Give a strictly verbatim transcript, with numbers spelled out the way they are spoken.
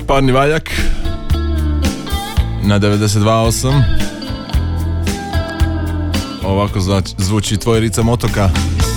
Parni valjak na devedeset dva osam. Ovako zvuči tvoj ritam otoka.